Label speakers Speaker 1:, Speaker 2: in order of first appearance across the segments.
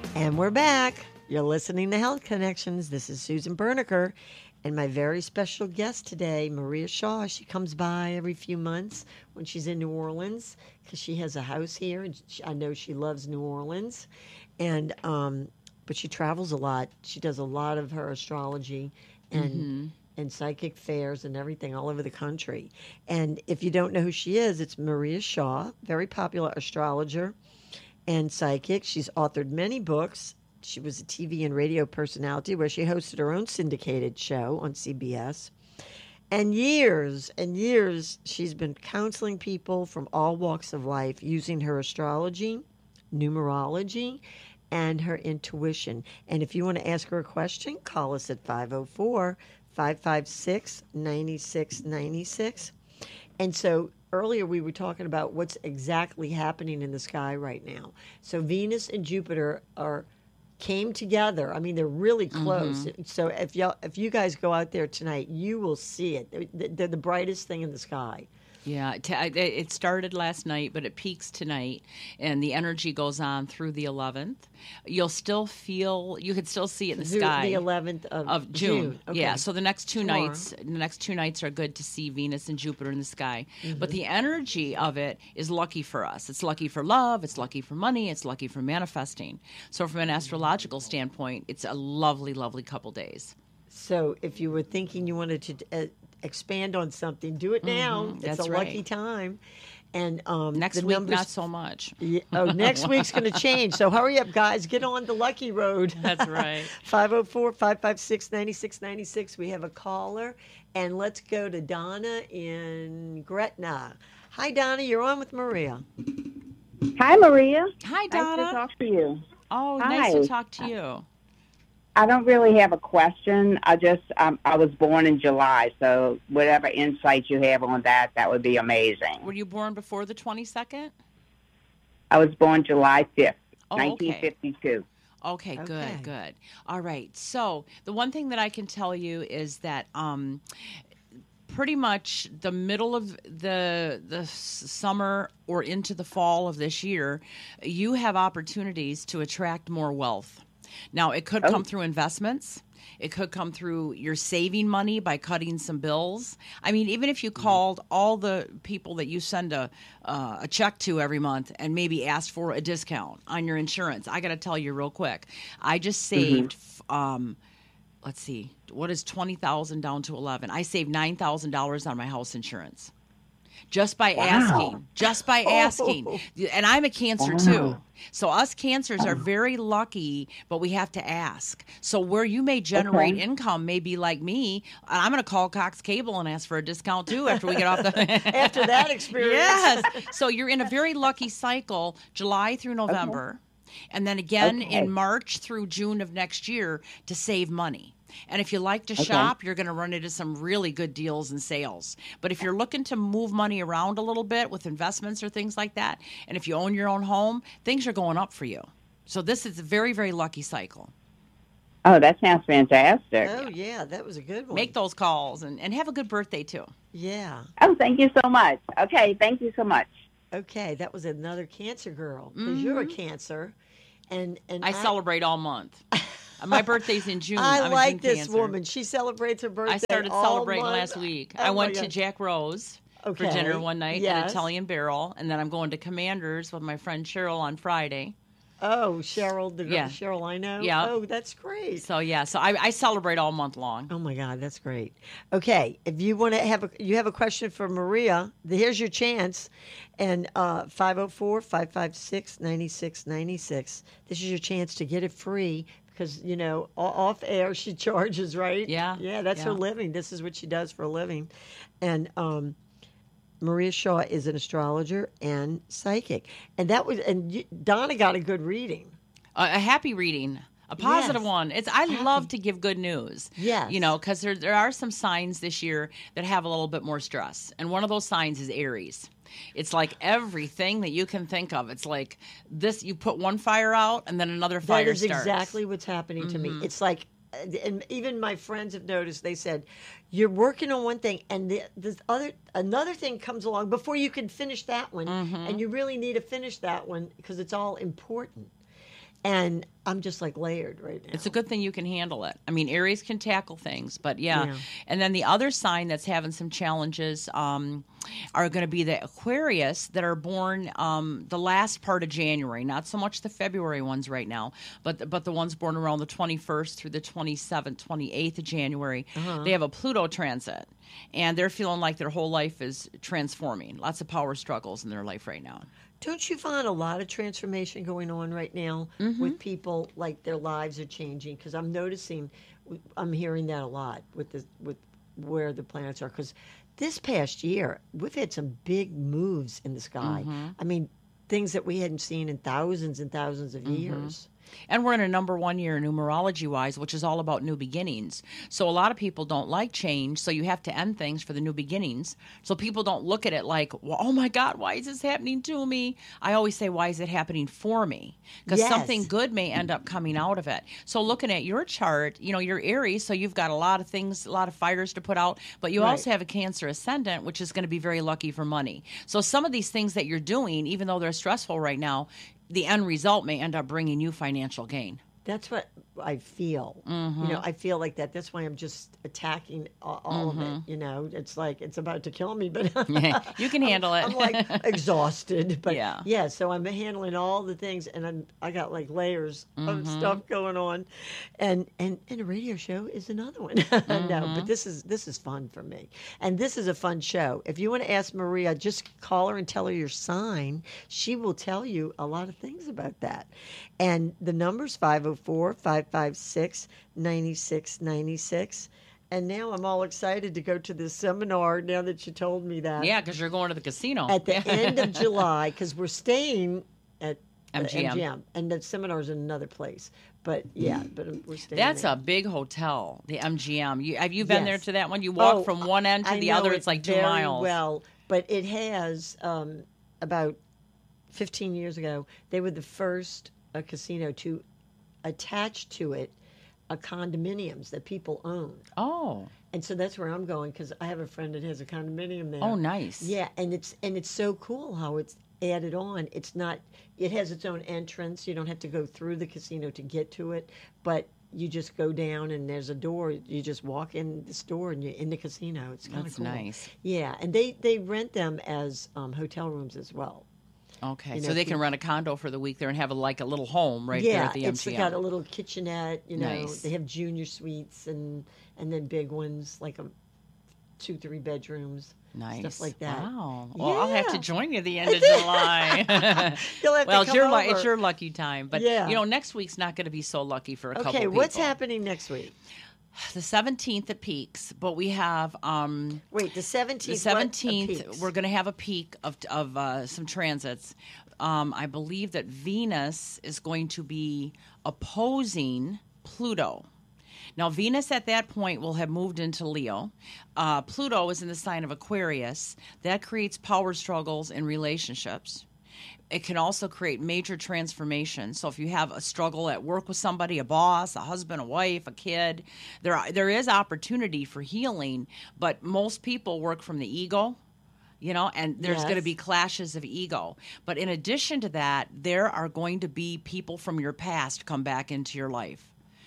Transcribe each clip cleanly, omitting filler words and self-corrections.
Speaker 1: And we're back. You're listening to Health Connections. This is Susan Berniker. And my very special guest today, Maria Shaw. She comes by every few months when she's in New Orleans because she has a house here. And I know she loves New Orleans. And but she travels a lot. She does a lot of her astrology and psychic fairs and everything all over the country. And if you don't know who she is, it's Maria Shaw, very popular astrologer and psychic. She's authored many books. She was a TV and radio personality where she hosted her own syndicated show on CBS. And years, she's been counseling people from all walks of life using her astrology, numerology, and her intuition. And if you want to ask her a question, call us at 504-556-9696. And so earlier we were talking about what's exactly happening in the sky right now. So Venus and Jupiter came together. I mean, they're really close. So if you guys go out there tonight, you will see it. They're the brightest thing in the sky.
Speaker 2: Yeah, it started last night, but it peaks tonight, and the energy goes on through the 11th. You could still see it in the sky.
Speaker 1: The 11th of June. Okay.
Speaker 2: Yeah, so the next two nights are good to see Venus and Jupiter in the sky. But the energy of it is lucky for us. It's lucky for love, it's lucky for money, it's lucky for manifesting. So from an astrological standpoint, it's a lovely, lovely couple days.
Speaker 1: So if you were thinking you wanted to expand on something, do it now. It's a lucky time. And
Speaker 2: next week, not so much.
Speaker 1: Next week's going to change. So hurry up, guys. Get on the lucky road.
Speaker 2: That's right.
Speaker 1: 504-556-9696. We have a caller. And let's go to Donna in Gretna. Hi, Donna. You're on with Maria.
Speaker 3: Hi, Maria.
Speaker 2: Hi, Donna.
Speaker 3: Nice to talk to you.
Speaker 2: Oh,
Speaker 3: Hi.
Speaker 2: nice to talk to you.
Speaker 3: I don't really have a question. I was born in July, so whatever insight you have on that would be amazing.
Speaker 2: Were you born before the 22nd?
Speaker 3: I was born July 5th,
Speaker 2: Oh,
Speaker 3: 1952.
Speaker 2: Okay, good. All right. So the one thing that I can tell you is that pretty much the middle of the summer or into the fall of this year, you have opportunities to attract more wealth. Now, it could come through investments. It could come through your saving money by cutting some bills. I mean, even if you called all the people that you send a check to every month and maybe asked for a discount on your insurance, I got to tell you real quick, I just saved, let's see, what is 20,000 down to 11? I saved $9,000 on my house insurance. Just by asking. And I'm a Cancer too. So us Cancers are very lucky, but we have to ask. So where you may generate income may be like me. I'm going to call Cox Cable and ask for a discount too after we get off the...
Speaker 1: After that experience.
Speaker 2: Yes. So you're in a very lucky cycle, July through November. And then again in March through June of next year to save money. And if you like to shop, you're going to run into some really good deals and sales. But if you're looking to move money around a little bit with investments or things like that, and if you own your own home, things are going up for you. So this is a very, very lucky cycle.
Speaker 3: Oh, that sounds fantastic.
Speaker 1: Oh, yeah, that was a good one.
Speaker 2: Make those calls and have a good birthday, too.
Speaker 1: Yeah.
Speaker 3: Oh, thank you so much. Okay, thank you so much.
Speaker 1: Okay, that was another Cancer girl, because you're a Cancer. And
Speaker 2: I celebrate all month. My birthday's in June.
Speaker 1: I
Speaker 2: I'm
Speaker 1: like
Speaker 2: a June
Speaker 1: this
Speaker 2: Cancer.
Speaker 1: woman. She celebrates her birthday.
Speaker 2: I started
Speaker 1: all
Speaker 2: celebrating
Speaker 1: month.
Speaker 2: last week.
Speaker 1: Oh
Speaker 2: I
Speaker 1: my
Speaker 2: went to
Speaker 1: God.
Speaker 2: Jack Rose for dinner one night at Italian Barrel, and then I'm going to Commander's with my friend Cheryl on Friday.
Speaker 1: Oh, Cheryl, the girl Cheryl I know?
Speaker 2: Yeah.
Speaker 1: Oh, that's great.
Speaker 2: So, I celebrate all month long.
Speaker 1: Oh, my God, that's great. Okay, if you want to have a question for Maria, here's your chance. And 504-556-9696. This is your chance to get it free because, off air she charges, right?
Speaker 2: Yeah.
Speaker 1: Yeah, that's her living. This is what she does for a living. And Maria Shaw is an astrologer and psychic. And Donna got a good reading.
Speaker 2: A happy reading. A positive one. I love to give good news.
Speaker 1: Yes.
Speaker 2: Because there are some signs this year that have a little bit more stress. And one of those signs is Aries. It's like everything that you can think of. It's like this, you put one fire out and then another fire starts.
Speaker 1: That is exactly what's happening to me. It's like, and even my friends have noticed, they said, you're working on one thing and another thing comes along before you can finish that one. And you really need to finish that one because it's all important. And I'm just like layered right now.
Speaker 2: It's a good thing you can handle it. I mean, Aries can tackle things, but yeah.
Speaker 1: Yeah.
Speaker 2: And then the other sign that's having some challenges are going to be the Aquarius that are born the last part of January, not so much the February ones right now, but the ones born around the 21st through the 27th, 28th of January. They have a Pluto transit, and they're feeling like their whole life is transforming. Lots of power struggles in their life right now.
Speaker 1: Don't you find a lot of transformation going on right now with people, like their lives are changing? Because I'm noticing, I'm hearing that a lot with where the planets are. Because this past year, we've had some big moves in the sky. I mean, things that we hadn't seen in thousands and thousands of years.
Speaker 2: And we're in a number 1 year numerology-wise, which is all about new beginnings. So a lot of people don't like change, so you have to end things for the new beginnings. So people don't look at it like, well, oh my God, why is this happening to me? I always say, why is it happening for me? Because something good may end up coming out of it. So looking at your chart, you're Aries, so you've got a lot of things, a lot of fires to put out, but you also have a Cancer ascendant, which is going to be very lucky for money. So some of these things that you're doing, even though they're stressful right now, the end result may end up bringing you financial gain.
Speaker 1: That's what I feel. I feel like that. That's why I'm just attacking all of it. It's like it's about to kill me, but
Speaker 2: you can handle it.
Speaker 1: I'm like exhausted, but
Speaker 2: yeah.
Speaker 1: So I'm handling all the things, and I got like layers of stuff going on, and a radio show is another one. No, but this is fun for me, and this is a fun show. If you want to ask Maria, just call her and tell her your sign. She will tell you a lot of things about that, and the number's 504-556-9696. And now I'm all excited to go to this seminar now that you told me that.
Speaker 2: Yeah, because you're going to the casino.
Speaker 1: At the end of July, because we're staying at
Speaker 2: MGM.
Speaker 1: And the seminar's in another place. But we're staying
Speaker 2: That's
Speaker 1: there.
Speaker 2: a big hotel, the MGM. Have you been there to that one? You walk from one end to the other. It's like 2 miles.
Speaker 1: Well, but it has, about 15 years ago, they were the first casino to attach to it condominiums that people own.
Speaker 2: Oh.
Speaker 1: And so that's where I'm going, because I have a friend that has a condominium there.
Speaker 2: Oh, nice.
Speaker 1: Yeah, and it's so cool how it's added on. It has its own entrance. You don't have to go through the casino to get to it, but you just go down and there's a door. You just walk in this door and you're in the casino. It's kind of cool.
Speaker 2: That's nice.
Speaker 1: Yeah, and they rent them as hotel rooms as well.
Speaker 2: Okay, so they can rent a condo for the week there and have a little home right there at the MGM.
Speaker 1: Yeah, it's got a little kitchenette.
Speaker 2: Nice.
Speaker 1: They have junior suites and then big ones like 2-3 bedrooms.
Speaker 2: Nice.
Speaker 1: Stuff like that.
Speaker 2: Wow. Well, I'll have to join you at the end of July.
Speaker 1: You'll have to come over.
Speaker 2: It's your lucky time. But, next week's not going to be so lucky for a couple people.
Speaker 1: Okay, what's happening next week?
Speaker 2: The 17th at Peaks, but we have
Speaker 1: wait, the 17th.
Speaker 2: The 17th, we're going to have a peak of some transits. I believe that Venus is going to be opposing Pluto. Now, Venus at that point will have moved into Leo. Pluto is in the sign of Aquarius. That creates power struggles in relationships. It can also create major transformation. So if you have a struggle at work with somebody, a boss, a husband, a wife, a kid, there is opportunity for healing, but most people work from the ego, and there's going to be clashes of ego. But in addition to that, there are going to be people from your past come back into your life.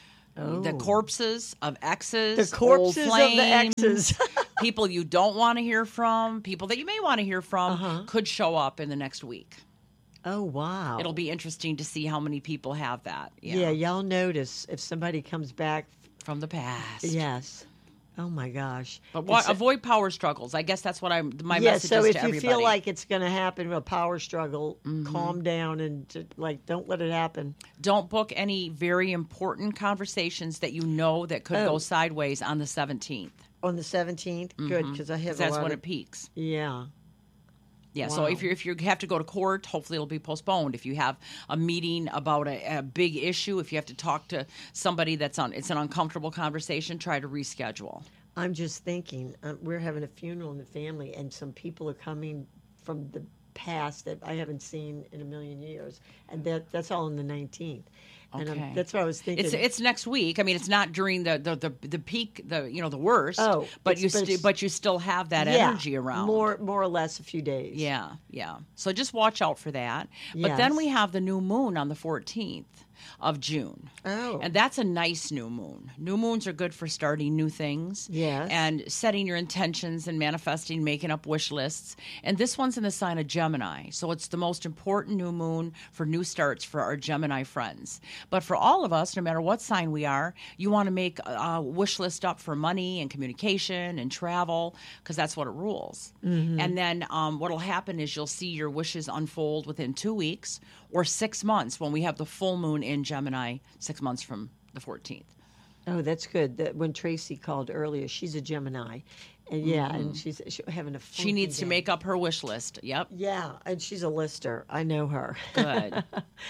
Speaker 2: Oh. The corpses of exes,
Speaker 1: the corpses
Speaker 2: old flames,
Speaker 1: of the exes.
Speaker 2: people you don't want to hear from, people that you may want to hear from, could show up in the next week.
Speaker 1: Oh, wow.
Speaker 2: It'll be interesting to see how many people have that.
Speaker 1: Yeah, y'all notice if somebody comes back
Speaker 2: from the past.
Speaker 1: Yes. Oh, my gosh.
Speaker 2: But avoid power struggles. I guess that's what my message is to everybody.
Speaker 1: So if you feel like it's going to happen, a power struggle, calm down and don't let it happen.
Speaker 2: Don't book any very important conversations that you know that could go sideways on the 17th.
Speaker 1: On the 17th? Good, because I have
Speaker 2: that's when it peaks.
Speaker 1: Yeah.
Speaker 2: Yeah, wow. So if you have to go to court, hopefully it'll be postponed. If you have a meeting about a big issue, if you have to talk to somebody it's an uncomfortable conversation, try to reschedule.
Speaker 1: I'm just thinking, we're having a funeral in the family, and some people are coming from the past that I haven't seen in a million years, and that's all on the 19th. And
Speaker 2: okay.
Speaker 1: That's what I was thinking.
Speaker 2: It's next week. I mean, it's not during the peak, the worst.
Speaker 1: Oh,
Speaker 2: but you still have that energy around.
Speaker 1: More or less a few days.
Speaker 2: Yeah. So just watch out for that. But then we have the new moon on the 14th. of June.
Speaker 1: Oh.
Speaker 2: And that's a nice new moon. New moons are good for starting new things.
Speaker 1: Yes.
Speaker 2: And setting your intentions and manifesting, making up wish lists. And this one's in the sign of Gemini. So it's the most important new moon for new starts for our Gemini friends. But for all of us, no matter what sign we are, you want to make a wish list up for money and communication and travel, because that's what it rules. Mm-hmm. And then what will happen is you'll see your wishes unfold within 2 weeks or 6 months when we have the full moon in Gemini, 6 months from the 14th.
Speaker 1: Oh, that's good. When Tracy called earlier, she's a Gemini. And and she's having a
Speaker 2: She needs to make up her wish list. Yep.
Speaker 1: Yeah, and she's a lister. I know her.
Speaker 2: Good.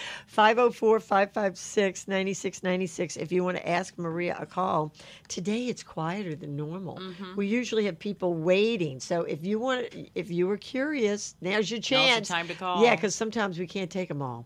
Speaker 1: 504-556-9696. If you want to ask Maria a call. Today it's quieter than normal. Mm-hmm. We usually have people waiting. So if you were curious, now's your chance.
Speaker 2: Now's the time to call.
Speaker 1: Yeah, because sometimes we can't take them all.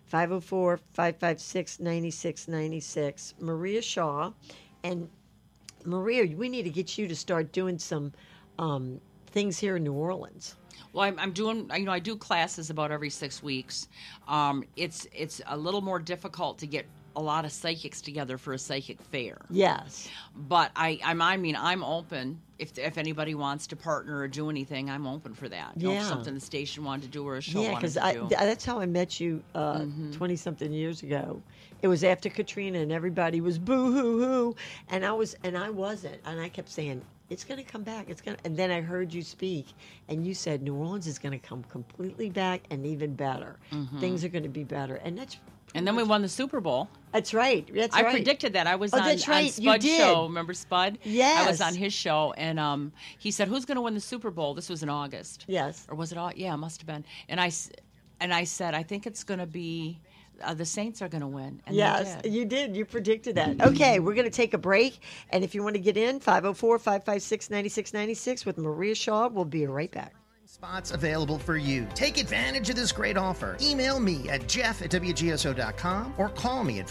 Speaker 1: 504-556-9696. Maria Shaw. And Maria, we need to get you to start doing some things here in New Orleans.
Speaker 2: Well, I'm doing, I do classes about every 6 weeks. It's a little more difficult to get a lot of psychics together for a psychic fair.
Speaker 1: Yes.
Speaker 2: But I'm open. If anybody wants to partner or do anything, I'm open for that.
Speaker 1: Yeah.
Speaker 2: If something the station wanted to do or a show wanted
Speaker 1: because
Speaker 2: to do.
Speaker 1: That's how I met you 20-something years ago. It was after Katrina, and everybody was boo-hoo-hoo, and I wasn't. And I kept saying, it's going to come back. And then I heard you speak, and you said New Orleans is going to come completely back and even better. Mm-hmm. Things are going to be better.
Speaker 2: And then we won the Super Bowl.
Speaker 1: That's right.
Speaker 2: I predicted that. I was on Spud's show. Remember Spud?
Speaker 1: Yes.
Speaker 2: I was on his show, and he said, "Who's going to win the Super Bowl?" This was in August.
Speaker 1: Yes.
Speaker 2: Or was it? Yeah, it must have been. And I said, "I think it's going to be the Saints are going to win." And
Speaker 1: yes, you did. You predicted that. Okay, we're going to take a break, and if you want to get in, 504-556-9696 with Maria Shaw. We'll be right back.
Speaker 4: Spots available for you. Take advantage of this great offer. Email me at jeff@wgso.com or call me at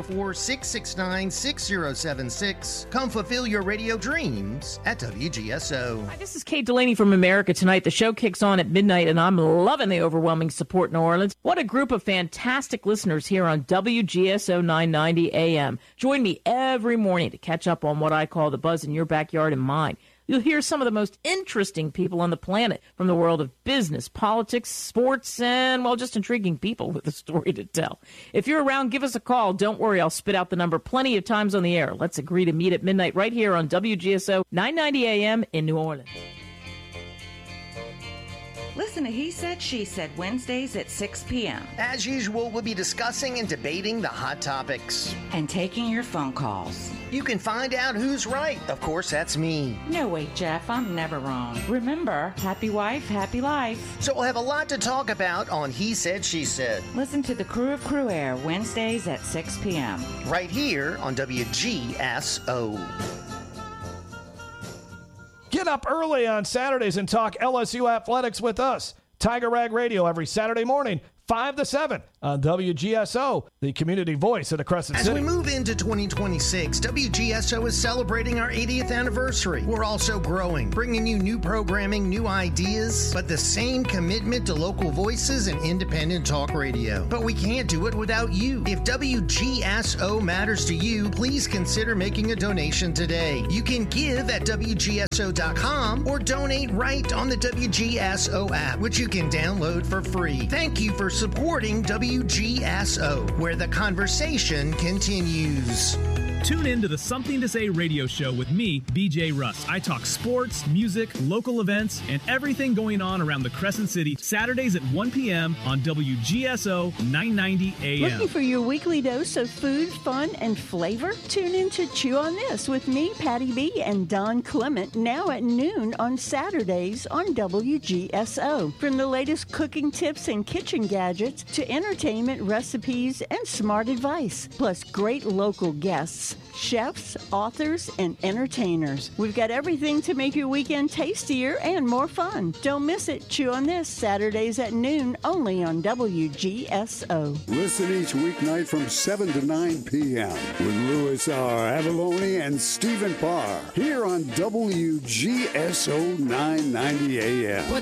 Speaker 4: 504-669-6076. Come fulfill your radio dreams at WGSO.
Speaker 5: Hi, this is Kate Delaney from America Tonight. The show kicks on at midnight, and I'm loving the overwhelming support in New Orleans. What a group of fantastic listeners here on WGSO 990 AM. Join me every morning to catch up on what I call the buzz in your backyard and mine. You'll hear some of the most interesting people on the planet from the world of business, politics, sports, and, well, just intriguing people with a story to tell. If you're around, give us a call. Don't worry, I'll spit out the number plenty of times on the air. Let's agree to meet at midnight right here on WGSO 990 AM in New Orleans.
Speaker 6: Listen to He Said, She Said, Wednesdays at 6 p.m.
Speaker 4: As usual, we'll be discussing and debating the hot topics.
Speaker 6: And taking your phone calls.
Speaker 4: You can find out who's right. Of course, that's me.
Speaker 6: No, wait, Jeff, I'm never wrong. Remember, happy wife, happy life.
Speaker 4: So we'll have a lot to talk about on He Said, She Said.
Speaker 6: Listen to the Crew of Crew Air, Wednesdays at 6 p.m.
Speaker 4: Right here on WGSO.
Speaker 7: Get up early on Saturdays and talk LSU athletics with us. Tiger Rag Radio every Saturday morning, 5 to 7 on WGSO, the community voice of the Crescent City.
Speaker 4: As we move into 2026, WGSO is celebrating our 80th anniversary. We're also growing, bringing you new programming, new ideas, but the same commitment to local voices and independent talk radio. But we can't do it without you. If WGSO matters to you, please consider making a donation today. You can give at WGSO.com or donate right on the WGSO app, which you can download for free. Thank you for supporting WGSO, where the conversation continues.
Speaker 8: Tune in to the Something to Say radio show with me, BJ Russ. I talk sports, music, local events, and everything going on around the Crescent City, Saturdays at 1 p.m. on WGSO 990 AM.
Speaker 9: Looking for your weekly dose of food, fun, and flavor? Tune in to Chew on This with me, Patty B, and Don Clement, now at noon on Saturdays on WGSO. From the latest cooking tips and kitchen gadgets to entertainment, recipes, and smart advice, plus great local guests, chefs, authors, and entertainers. We've got everything to make your weekend tastier and more fun. Don't miss it. Chew on This, Saturdays at noon, only on WGSO.
Speaker 10: Listen each weeknight from 7 to 9 p.m. with Louis R. Avalone and Stephen Parr here on WGSO 990 AM.